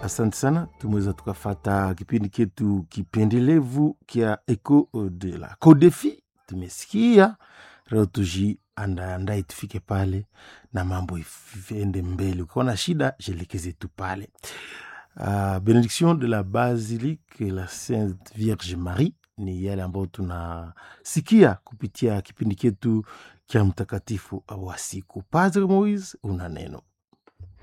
Asante sana, tumeweza tukafata kipindi ketu kipendelevu kia Echo de la Codefi. Tumesikia leo tujiandae tufike pale na mambo iende mbele. Ukiwa na shida jelekeze tu pale. Benediction de la Basilique la Sainte Vierge Marie ni yale ambayo tunasikia kupitia kipindi ketu kia mtakatifu wa siku. Padre Moise, una neno.